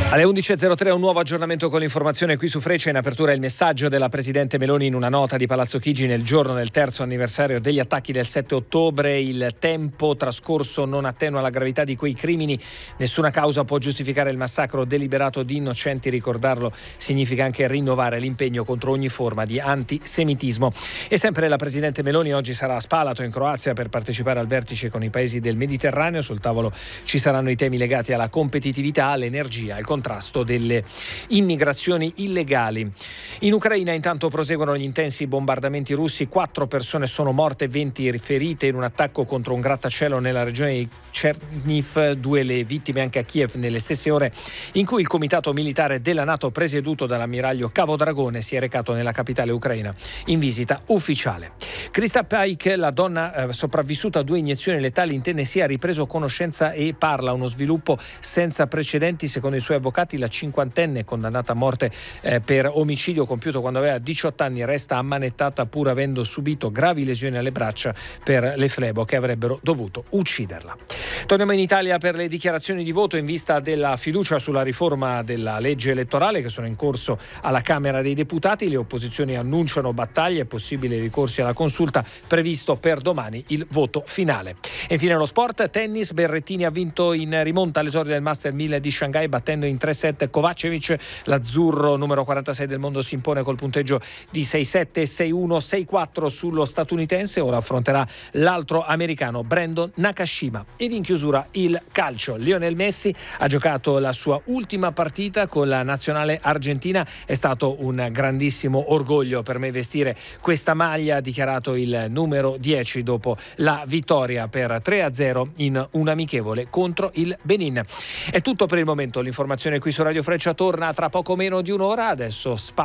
Alle 11.03 un nuovo aggiornamento con l'informazione qui su Freccia. In apertura il messaggio della Presidente Meloni in una nota di Palazzo Chigi nel giorno del terzo anniversario degli attacchi del 7 ottobre. Il tempo trascorso non attenua la gravità di quei crimini. Nessuna causa può giustificare il massacro deliberato di innocenti. Ricordarlo significa anche rinnovare l'impegno contro ogni forma di antisemitismo. E sempre la Presidente Meloni oggi sarà a Spalato in Croazia per partecipare al vertice con i paesi del Mediterraneo. Sul tavolo ci saranno i temi legati alla competitività, all'energia, al contrasto delle immigrazioni illegali. In Ucraina intanto proseguono gli intensi bombardamenti russi. 4 persone sono morte, 20 ferite in un attacco contro un grattacielo nella regione di Chernihiv. 2 le vittime anche a Kiev nelle stesse ore in cui il comitato militare della NATO presieduto dall'ammiraglio Cavodragone si è recato nella capitale ucraina in visita ufficiale. Krista Paik, la donna sopravvissuta a 2 iniezioni letali in Tennessee, ha ripreso conoscenza e parla. Uno sviluppo senza precedenti. Secondo i suoi avvocati, la cinquantenne condannata a morte per omicidio compiuto quando aveva 18 anni resta ammanettata pur avendo subito gravi lesioni alle braccia per le flebo che avrebbero dovuto ucciderla. Torniamo in Italia per le dichiarazioni di voto in vista della fiducia sulla riforma della legge elettorale che sono in corso alla Camera dei Deputati. Le opposizioni annunciano battaglie e possibili ricorsi alla consulta, previsto per domani il voto finale. E infine lo sport, tennis. Berrettini ha vinto in rimonta all'esordio del Master 1000 di Shanghai battendo in 3-7 Kovacevic. L'azzurro numero 46 del mondo si impone col punteggio di 6-7, 6-1, 6-4 sullo statunitense. Ora affronterà l'altro americano Brandon Nakashima. Ed in chiusura il calcio. Lionel Messi ha giocato la sua ultima partita con la nazionale argentina. È stato un grandissimo orgoglio per me vestire questa maglia, ha dichiarato il numero 10 dopo la vittoria per 3-0 in un amichevole contro il Benin. È tutto per il momento. L'informazione qui su Radio Freccia torna tra poco meno di un'ora. Adesso